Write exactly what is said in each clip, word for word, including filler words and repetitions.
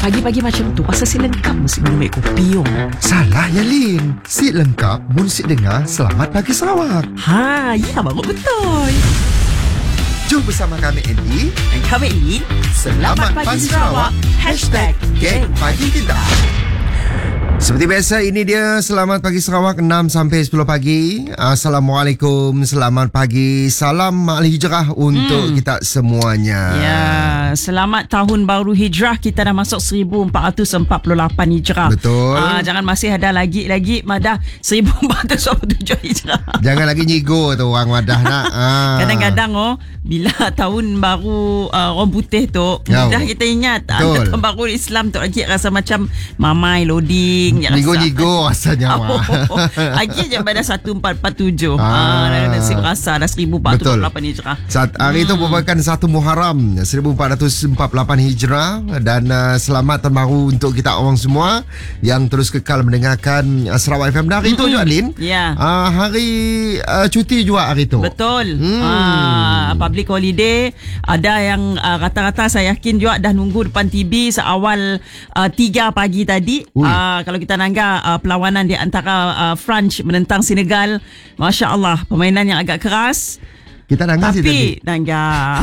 pagi-pagi macam tu pasal si lengkap mesti minum air kopi yo. Salah ya Lin. Si lengkap mun si dengar Selamat Pagi Sarawak. Ha, ya baru betul. Jom bersama kami Andy Dan kami ini Selamat Pagi Sarawak Hashtag Geng Pagi Kita. Seperti biasa, ini dia Selamat Pagi Sarawak enam sampai sepuluh pagi. Assalamualaikum, selamat pagi. Salam Al-Hijrah untuk hmm. kita semuanya. Ya, selamat tahun baru Hijrah. Kita dah masuk seribu empat ratus empat puluh lapan Hijrah. Betul. Ah, jangan masih ada lagi-lagi madah seribu empat ratus empat puluh tujuh Hijrah. Jangan lagi nyigo tu orang wadah nak. Ah. Kadang-kadang oh, bila tahun baru uh, orang putih tu, mudah kita ingat uh, tahun baru Islam tu lagi rasa macam mamai loading. Nigo-nigo rasanya. Oh, lagi je pada seribu empat ratus empat puluh tujuh. Ah, dah nasib rasa dah seribu empat ratus empat puluh lapan Hijrah. Saat hari itu hmm. merupakan satu Muharram seribu empat ratus empat puluh lapan Hijrah. Dan uh, selamat tahun baru untuk kita orang semua yang terus kekal mendengarkan uh, Sarawak F M. Dan hari itu juga Lin, yeah. uh, hari uh, cuti juga hari itu. Betul. hmm. uh, Public holiday. Ada yang uh, rata-rata saya yakin juga dah nunggu depan T V seawal uh, tiga pagi tadi. uh, Kalau kita nangga uh, perlawanan di antara uh, France menentang Senegal, Masya Allah, permainan yang agak keras. Kita nangga sih tadi. Tapi nangga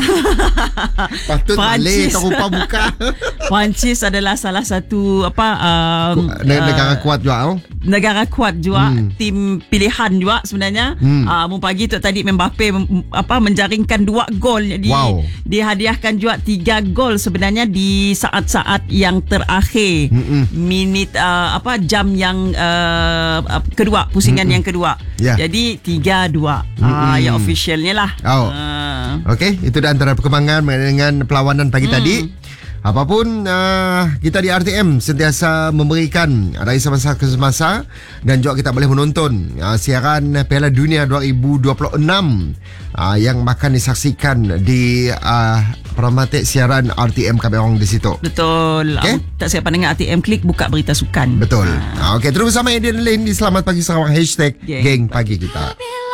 patut balik terupa buka. Perancis adalah salah satu apa um, negara uh, kuat juga. Oh? Negara kuat juga, hmm. tim pilihan juga sebenarnya. Hmm. Uh, mu pagi tu tadi Mbappe mem, apa menjaringkan dua gol. Jadi wow. dihadiahkan juga tiga gol sebenarnya di saat-saat yang terakhir. Mm-mm. Minit uh, apa jam yang uh, kedua, pusingan Mm-mm. yang kedua. Yeah. Jadi tiga dua. Ah uh, yang officialnya lah. Oh. Uh. Okey, itu dah antara perkembangan dengan perlawanan pagi hmm. tadi. Apapun, uh, kita di R T M sentiasa memberikan dari semasa ke semasa dan juga kita boleh menonton uh, siaran Piala Dunia dua ribu dua puluh enam uh, yang akan disaksikan di uh, peramatik siaran R T M kami orang di situ. Betul. Okay? Tak siapa dengar R T M, klik buka berita sukan. Betul. Uh. Uh, Okey, terus bersama Edian Lane di Selamat Pagi Sarawak Hashtag Geng Pagi Kita.